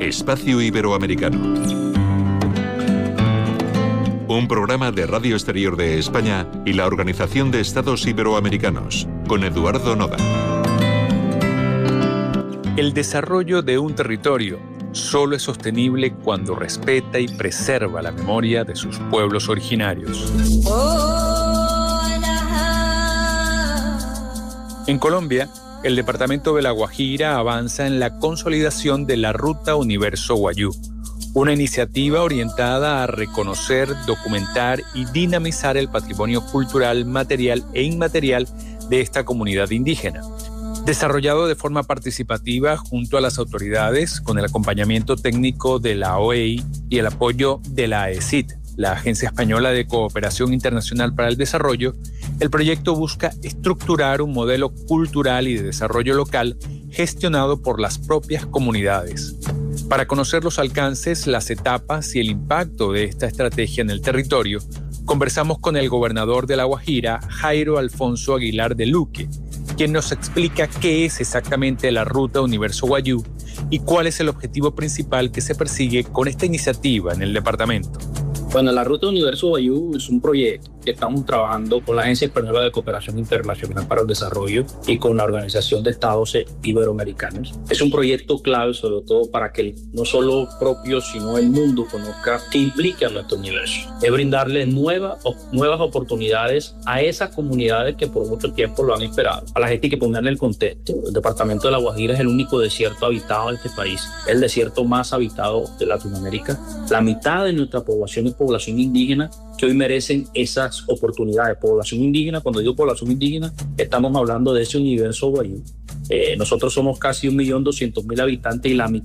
Espacio Iberoamericano. Un programa de Radio Exterior de España y la Organización de Estados Iberoamericanos, con Eduardo Noda. El desarrollo de un territorio solo es sostenible cuando respeta y preserva la memoria de sus pueblos originarios. En Colombia, el departamento de La Guajira avanza en la consolidación de la Ruta Universo Wayuu, una iniciativa orientada a reconocer, documentar y dinamizar el patrimonio cultural, material e inmaterial de esta comunidad indígena. Desarrollado de forma participativa junto a las autoridades, con el acompañamiento técnico de la OEI y el apoyo de la AECID, la Agencia Española de Cooperación Internacional para el Desarrollo, el proyecto busca estructurar un modelo cultural y de desarrollo local gestionado por las propias comunidades. Para conocer los alcances, las etapas y el impacto de esta estrategia en el territorio, conversamos con el gobernador de La Guajira, Jairo Alfonso Aguilar de Luque, quien nos explica qué es exactamente la Ruta Universo Wayuu y cuál es el objetivo principal que se persigue con esta iniciativa en el departamento. Bueno, la Ruta Universo Wayuu es un proyecto que estamos trabajando con la Agencia Española de Cooperación Internacional para el Desarrollo y con la Organización de Estados Iberoamericanos. Es un proyecto clave, sobre todo para que no solo propios, sino el mundo conozca qué implica nuestro universo. Es brindarle nuevas oportunidades a esas comunidades que por mucho tiempo lo han esperado. A la gente hay que ponerle el contexto. El departamento de La Guajira es el único desierto habitado de este país, el desierto más habitado de Latinoamérica. La mitad de nuestra población es población indígena, que hoy merecen esas oportunidades. Población indígena, cuando digo población indígena, estamos hablando de ese universo Wayuu. Nosotros somos casi 1.200.000 habitantes y la mitad